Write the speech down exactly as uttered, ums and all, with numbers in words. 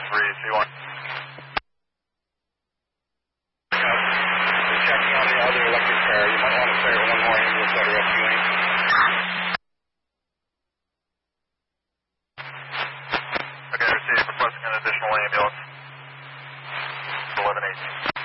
three two one. We're checking on the other electric car. You might want to start one more ambulance out of rescuing. Okay, received. Requesting an additional ambulance. eleven eighteen.